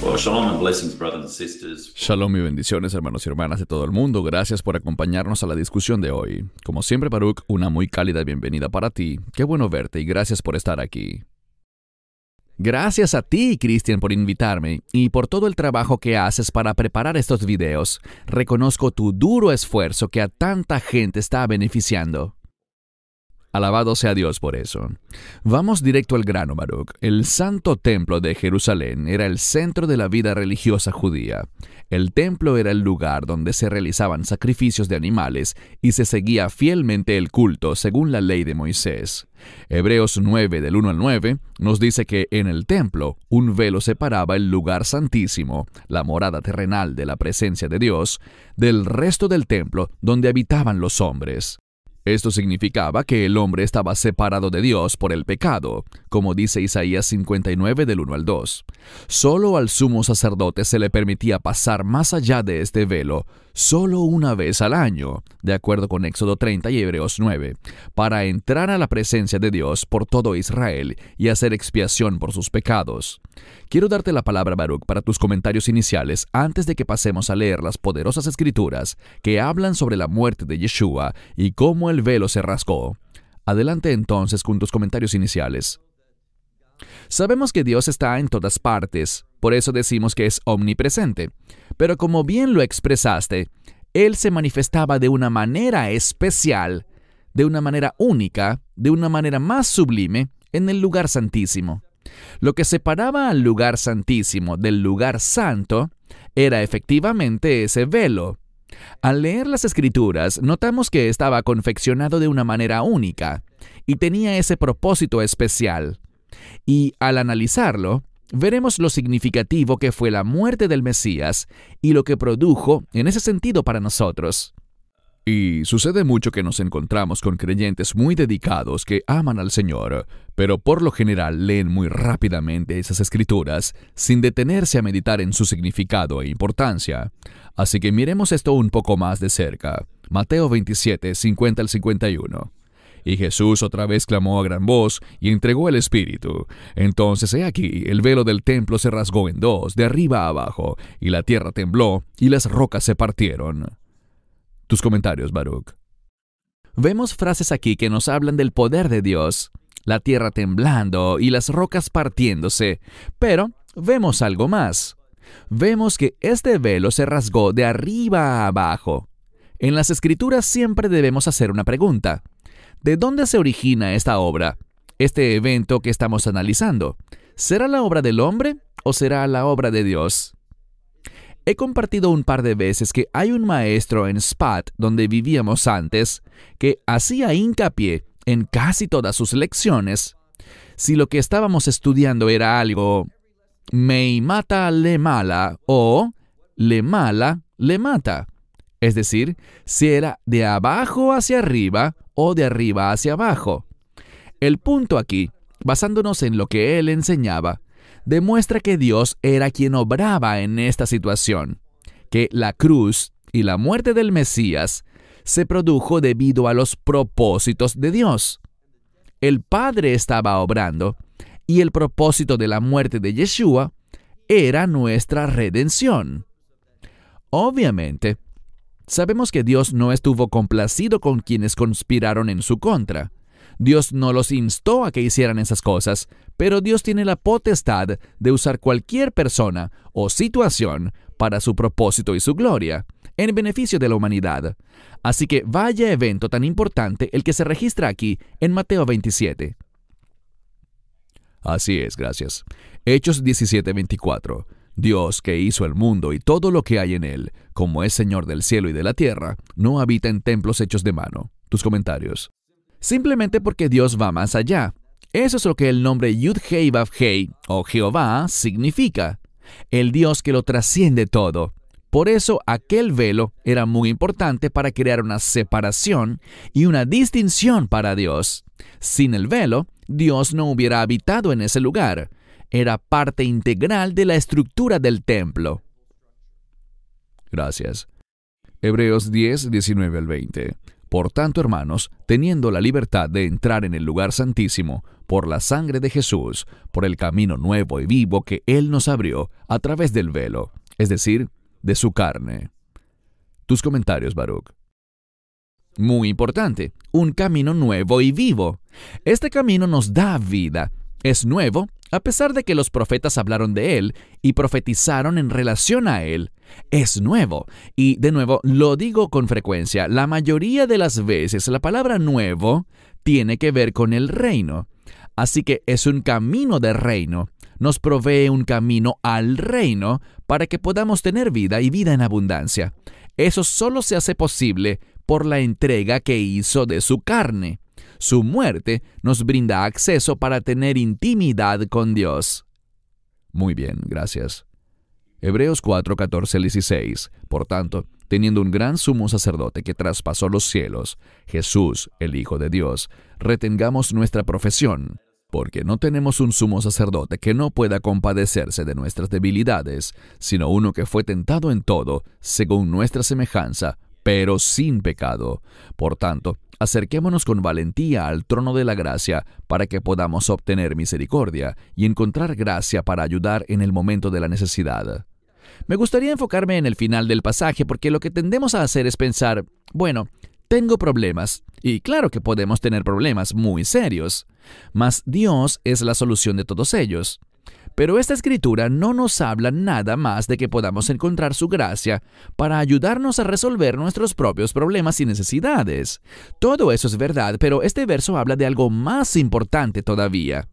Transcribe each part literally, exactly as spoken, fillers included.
Well, shalom and blessings, brothers and sisters. Shalom y bendiciones, hermanos y hermanas de todo el mundo. Gracias por acompañarnos a la discusión de hoy. Como siempre, Baruch, una muy cálida bienvenida para ti. Qué bueno verte y gracias por estar aquí. Gracias a ti, Cristian, por invitarme y por todo el trabajo que haces para preparar estos videos. Reconozco tu duro esfuerzo que a tanta gente está beneficiando. Alabado sea Dios por eso. Vamos directo al grano, Baruch. El Santo Templo de Jerusalén era el centro de la vida religiosa judía. El templo era el lugar donde se realizaban sacrificios de animales y se seguía fielmente el culto según la ley de Moisés. Hebreos nueve, del uno al nueve, nos dice que en el templo un velo separaba el lugar santísimo, la morada terrenal de la presencia de Dios, del resto del templo donde habitaban los hombres. Esto significaba que el hombre estaba separado de Dios por el pecado, como dice Isaías cincuenta y nueve del uno al dos. Solo al sumo sacerdote se le permitía pasar más allá de este velo, solo una vez al año, de acuerdo con Éxodo treinta y Hebreos nueve, para entrar a la presencia de Dios por todo Israel y hacer expiación por sus pecados. Quiero darte la palabra, Baruch, para tus comentarios iniciales antes de que pasemos a leer las poderosas escrituras que hablan sobre la muerte de Yeshua y cómo el velo se rasgó. Adelante entonces con tus comentarios iniciales. Sabemos que Dios está en todas partes, por eso decimos que es omnipresente. Pero como bien lo expresaste, Él se manifestaba de una manera especial, de una manera única, de una manera más sublime, en el lugar santísimo. Lo que separaba al lugar santísimo del lugar santo era efectivamente ese velo. Al leer las Escrituras, notamos que estaba confeccionado de una manera única y tenía ese propósito especial. Y al analizarlo, veremos lo significativo que fue la muerte del Mesías y lo que produjo en ese sentido para nosotros. Y sucede mucho que nos encontramos con creyentes muy dedicados que aman al Señor, pero por lo general leen muy rápidamente esas escrituras sin detenerse a meditar en su significado e importancia. Así que miremos esto un poco más de cerca. Mateo veintisiete, cincuenta al cincuenta y uno. Y Jesús otra vez clamó a gran voz y entregó el Espíritu. Entonces he aquí, el velo del templo se rasgó en dos, de arriba a abajo, y la tierra tembló, y las rocas se partieron. Tus comentarios, Baruch. Vemos frases aquí que nos hablan del poder de Dios, la tierra temblando y las rocas partiéndose, pero vemos algo más. Vemos que este velo se rasgó de arriba a abajo. En las Escrituras siempre debemos hacer una pregunta. ¿De dónde se origina esta obra? Este evento que estamos analizando. ¿Será la obra del hombre o será la obra de Dios? He compartido un par de veces que hay un maestro en Spat, donde vivíamos antes, que hacía hincapié en casi todas sus lecciones. Si lo que estábamos estudiando era algo mei mata le mala o le mala le mata, es decir, si era de abajo hacia arriba o de arriba hacia abajo. El punto aquí, basándonos en lo que él enseñaba, demuestra que Dios era quien obraba en esta situación, que la cruz y la muerte del Mesías se produjo debido a los propósitos de Dios. El Padre estaba obrando y el propósito de la muerte de Yeshua era nuestra redención. Obviamente, sabemos que Dios no estuvo complacido con quienes conspiraron en su contra. Dios no los instó a que hicieran esas cosas, pero Dios tiene la potestad de usar cualquier persona o situación para su propósito y su gloria, en beneficio de la humanidad. Así que vaya evento tan importante el que se registra aquí en Mateo veintisiete. Así es, gracias. Hechos diecisiete, veinticuatro. Dios, que hizo el mundo y todo lo que hay en él, como es Señor del cielo y de la tierra, no habita en templos hechos de mano. Tus comentarios. Simplemente porque Dios va más allá. Eso es lo que el nombre Yud-Hei Vav-Hei, o Jehová, significa. El Dios que lo trasciende todo. Por eso aquel velo era muy importante para crear una separación y una distinción para Dios. Sin el velo, Dios no hubiera habitado en ese lugar. Era parte integral de la estructura del templo. Gracias. Hebreos diez, diecinueve al veinte. Por tanto, hermanos, teniendo la libertad de entrar en el lugar santísimo por la sangre de Jesús, por el camino nuevo y vivo que Él nos abrió a través del velo, es decir, de su carne. Tus comentarios, Baruch. Muy importante, un camino nuevo y vivo. Este camino nos da vida. Es nuevo, a pesar de que los profetas hablaron de él y profetizaron en relación a él. Es nuevo. Y, de nuevo, lo digo con frecuencia, la mayoría de las veces la palabra nuevo tiene que ver con el reino. Así que es un camino de reino. Nos provee un camino al reino para que podamos tener vida y vida en abundancia. Eso solo se hace posible por la entrega que hizo de su carne. Su muerte nos brinda acceso para tener intimidad con Dios. Muy bien, gracias. Hebreos cuatro, catorce al dieciséis. Por tanto, teniendo un gran sumo sacerdote que traspasó los cielos, Jesús, el Hijo de Dios, retengamos nuestra profesión, porque no tenemos un sumo sacerdote que no pueda compadecerse de nuestras debilidades, sino uno que fue tentado en todo, según nuestra semejanza, pero sin pecado. Por tanto, acerquémonos con valentía al trono de la gracia para que podamos obtener misericordia y encontrar gracia para ayudar en el momento de la necesidad. Me gustaría enfocarme en el final del pasaje porque lo que tendemos a hacer es pensar, bueno, tengo problemas, y claro que podemos tener problemas muy serios, mas Dios es la solución de todos ellos. Pero esta escritura no nos habla nada más de que podamos encontrar su gracia para ayudarnos a resolver nuestros propios problemas y necesidades. Todo eso es verdad, pero este verso habla de algo más importante todavía.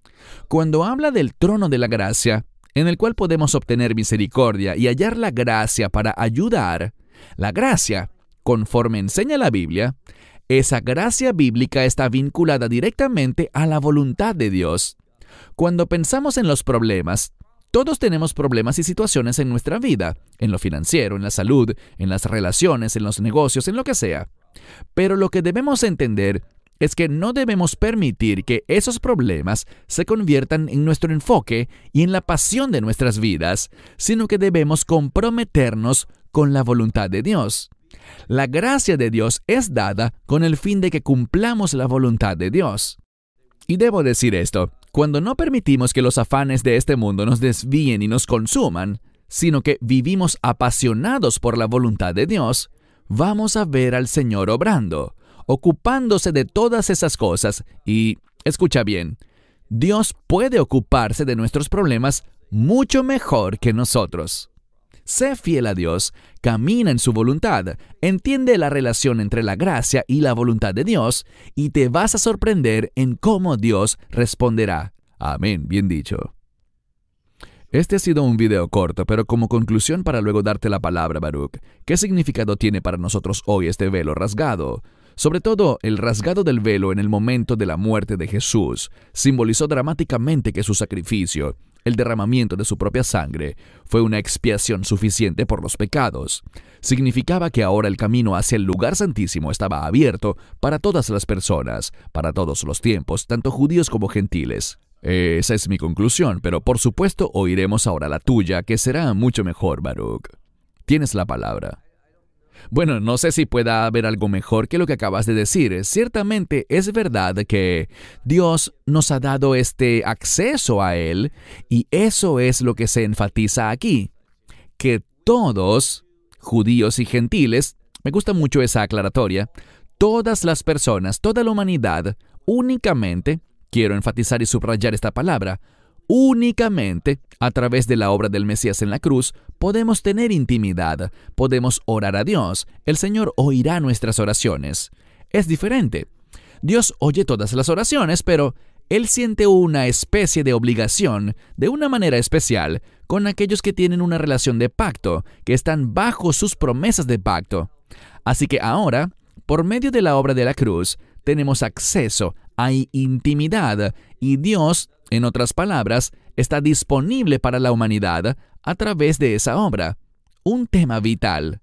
Cuando habla del trono de la gracia, en el cual podemos obtener misericordia y hallar la gracia para ayudar, la gracia, conforme enseña la Biblia, esa gracia bíblica está vinculada directamente a la voluntad de Dios. Cuando pensamos en los problemas, todos tenemos problemas y situaciones en nuestra vida, en lo financiero, en la salud, en las relaciones, en los negocios, en lo que sea. Pero lo que debemos entender es que no debemos permitir que esos problemas se conviertan en nuestro enfoque y en la pasión de nuestras vidas, sino que debemos comprometernos con la voluntad de Dios. La gracia de Dios es dada con el fin de que cumplamos la voluntad de Dios. Y debo decir esto, cuando no permitimos que los afanes de este mundo nos desvíen y nos consuman, sino que vivimos apasionados por la voluntad de Dios, vamos a ver al Señor obrando, ocupándose de todas esas cosas y, escucha bien, Dios puede ocuparse de nuestros problemas mucho mejor que nosotros. Sé fiel a Dios, camina en su voluntad, entiende la relación entre la gracia y la voluntad de Dios y te vas a sorprender en cómo Dios responderá. Amén, bien dicho. Este ha sido un video corto, pero como conclusión para luego darte la palabra, Baruch, ¿qué significado tiene para nosotros hoy este velo rasgado? Sobre todo, el rasgado del velo en el momento de la muerte de Jesús simbolizó dramáticamente que su sacrificio, el derramamiento de su propia sangre, fue una expiación suficiente por los pecados. Significaba que ahora el camino hacia el lugar santísimo estaba abierto para todas las personas, para todos los tiempos, tanto judíos como gentiles. Esa es mi conclusión, pero por supuesto oiremos ahora la tuya, que será mucho mejor, Baruch. Tienes la palabra. Bueno, no sé si pueda haber algo mejor que lo que acabas de decir. Ciertamente es verdad que Dios nos ha dado este acceso a Él, y eso es lo que se enfatiza aquí. Que todos, judíos y gentiles, me gusta mucho esa aclaratoria, todas las personas, toda la humanidad, únicamente, quiero enfatizar y subrayar esta palabra, únicamente a través de la obra del Mesías en la cruz podemos tener intimidad, podemos orar a Dios. El Señor oirá nuestras oraciones. Es diferente. Dios oye todas las oraciones, pero Él siente una especie de obligación, de una manera especial, con aquellos que tienen una relación de pacto, que están bajo sus promesas de pacto. Así que ahora, por medio de la obra de la cruz, tenemos acceso, hay intimidad, y Dios, en otras palabras, está disponible para la humanidad a través de esa obra. Un tema vital.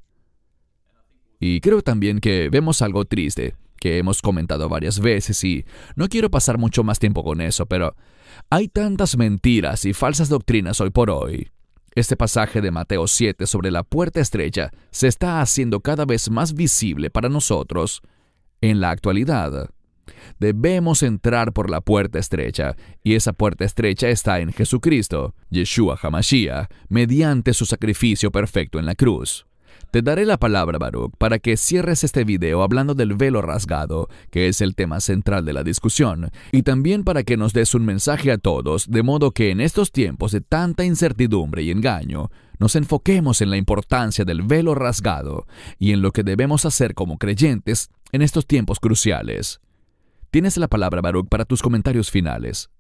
Y creo también que vemos algo triste, que hemos comentado varias veces y no quiero pasar mucho más tiempo con eso, pero hay tantas mentiras y falsas doctrinas hoy por hoy. Este pasaje de Mateo siete sobre la puerta estrecha se está haciendo cada vez más visible para nosotros En la actualidad, debemos entrar por la puerta estrecha, y esa puerta estrecha está en Jesucristo, Yeshua HaMashiach, mediante su sacrificio perfecto en la cruz. Te daré la palabra, Baruch, para que cierres este video hablando del velo rasgado, que es el tema central de la discusión, y también para que nos des un mensaje a todos, de modo que en estos tiempos de tanta incertidumbre y engaño, nos enfoquemos en la importancia del velo rasgado y en lo que debemos hacer como creyentes en estos tiempos cruciales. Tienes la palabra, Baruch, para tus comentarios finales.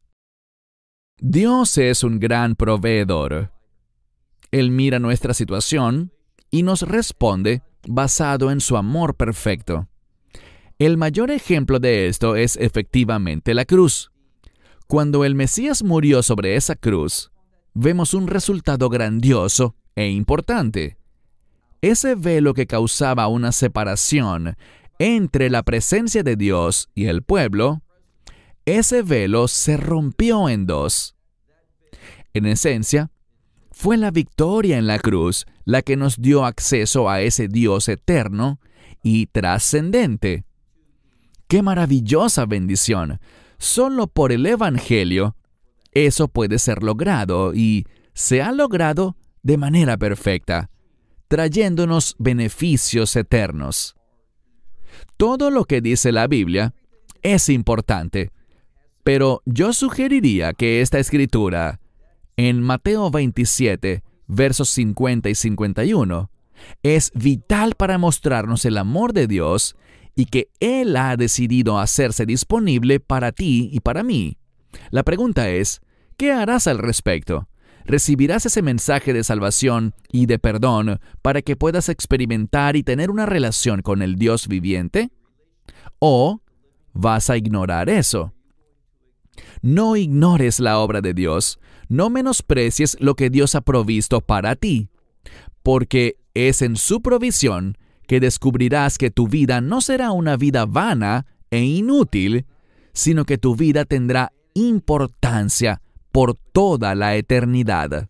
Dios es un gran proveedor. Él mira nuestra situación y nos responde basado en su amor perfecto. El mayor ejemplo de esto es efectivamente la cruz. Cuando el Mesías murió sobre esa cruz, vemos un resultado grandioso e importante. Ese velo que causaba una separación entre la presencia de Dios y el pueblo, ese velo se rompió en dos. En esencia, fue la victoria en la cruz la que nos dio acceso a ese Dios eterno y trascendente. ¡Qué maravillosa bendición! Solo por el Evangelio eso puede ser logrado y se ha logrado de manera perfecta, trayéndonos beneficios eternos. Todo lo que dice la Biblia es importante, pero yo sugeriría que esta escritura, en Mateo veintisiete, versos cincuenta y cincuenta y uno, es vital para mostrarnos el amor de Dios y que Él ha decidido hacerse disponible para ti y para mí. La pregunta es, ¿qué harás al respecto? ¿Recibirás ese mensaje de salvación y de perdón para que puedas experimentar y tener una relación con el Dios viviente? ¿O vas a ignorar eso? No ignores la obra de Dios. No menosprecies lo que Dios ha provisto para ti, porque es en su provisión que descubrirás que tu vida no será una vida vana e inútil, sino que tu vida tendrá importancia por toda la eternidad.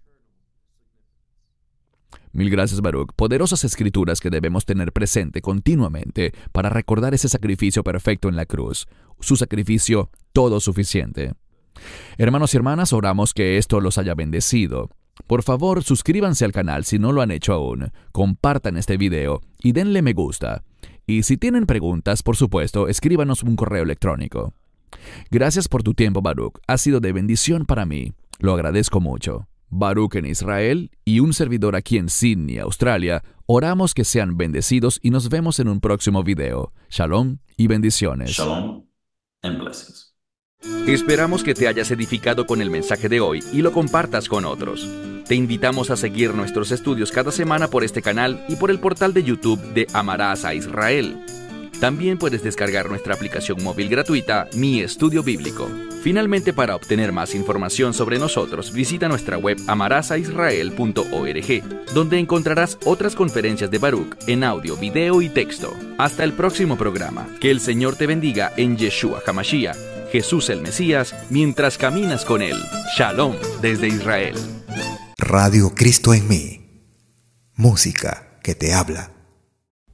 Mil gracias, Baruch. Poderosas escrituras que debemos tener presente continuamente para recordar ese sacrificio perfecto en la cruz, su sacrificio todo suficiente. Hermanos y hermanas, oramos que esto los haya bendecido. Por favor, suscríbanse al canal si no lo han hecho aún, compartan este video y denle me gusta. Y si tienen preguntas, por supuesto, escríbanos un correo electrónico. Gracias por tu tiempo, Baruch. Ha sido de bendición para mí. Lo agradezco mucho. Baruch en Israel y un servidor aquí en Sydney, Australia, oramos que sean bendecidos y nos vemos en un próximo video. Shalom y bendiciones. Shalom and blessings. Esperamos que te hayas edificado con el mensaje de hoy y lo compartas con otros. Te invitamos a seguir nuestros estudios cada semana por este canal y por el portal de YouTube de Amarás a Israel. También puedes descargar nuestra aplicación móvil gratuita, Mi Estudio Bíblico. Finalmente, para obtener más información sobre nosotros, visita nuestra web amarás a israel punto org, donde encontrarás otras conferencias de Baruch en audio, video y texto. Hasta el próximo programa. Que el Señor te bendiga en Yeshua HaMashiach, Jesús el Mesías, mientras caminas con Él. Shalom desde Israel. Radio Cristo en mí. Música que te habla.